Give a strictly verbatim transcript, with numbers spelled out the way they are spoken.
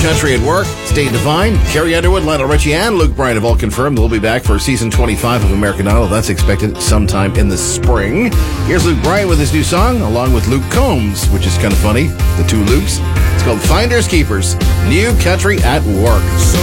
Country at Work, Stay Divine, Carrie Underwood, Lionel Richie, and Luke Bryan have all confirmed they'll be back for season twenty-five of American Idol. That's expected sometime in the spring. Here's Luke Bryan with his new song, along with Luke Combs, which is kind of funny, the two Lukes. It's called Finders Keepers, New Country at Work. So